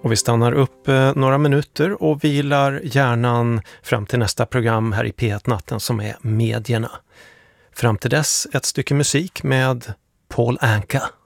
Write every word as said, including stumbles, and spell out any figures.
Och vi stannar upp eh, några minuter och vilar hjärnan fram till nästa program här i P ett-natten som är Medierna. Fram till dess ett stycke musik med Paul Anka.